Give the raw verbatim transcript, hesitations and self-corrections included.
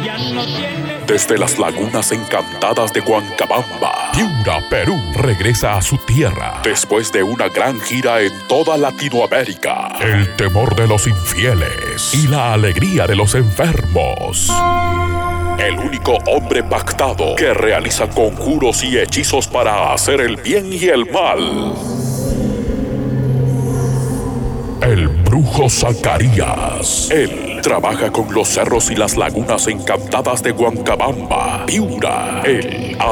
Desde las lagunas encantadas de Huancabamba, Piura, Perú, regresa a su tierra después de una gran gira en toda Latinoamérica. El temor de los infieles y la alegría de los enfermos. El único hombre pactado que realiza conjuros y hechizos para hacer el bien y el mal. El brujo Zacarías. Él trabaja con los cerros y las lagunas encantadas de Huancabamba, Piura. Él